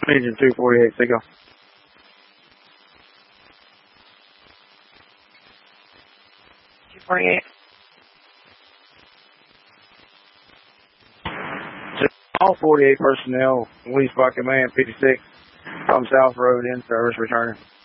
Engine 248, take off. All 48 personnel, Lee Spot Command 56, from South Road in service returning.